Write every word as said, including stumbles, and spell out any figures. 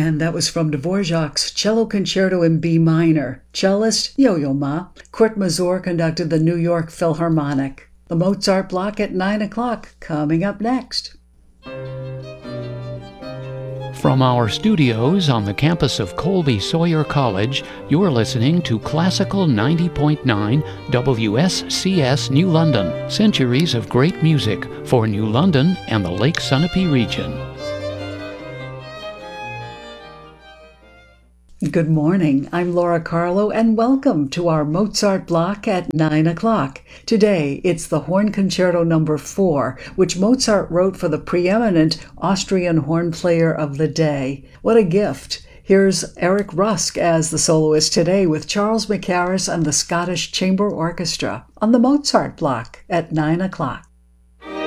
And that was from Dvorak's Cello Concerto in B minor. Cellist Yo-Yo Ma. Kurt Masur conducted the New York Philharmonic. The Mozart Block at nine o'clock, coming up next. From our studios on the campus of Colby Sawyer College, you're listening to Classical ninety point nine W S C S New London. Centuries of great music for New London and the Lake Sunapee region. Good morning, I'm Laura Carlo, and welcome to our Mozart Block at nine o'clock. Today, it's the Horn Concerto number four, which Mozart wrote for the preeminent Austrian horn player of the day. What a gift! Here's Eric Rusk as the soloist today with Charles Mackerras and the Scottish Chamber Orchestra on the Mozart Block at nine o'clock.